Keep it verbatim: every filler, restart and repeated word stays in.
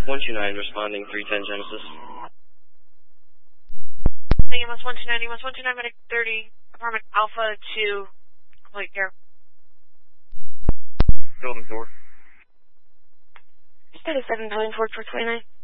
one two nine responding, three ten Genesis. E M S one two nine, E M S one two nine, medic thirty, apartment Alpha two, complete care. Building door. Status seven, Pelion Ford four twenty-nine.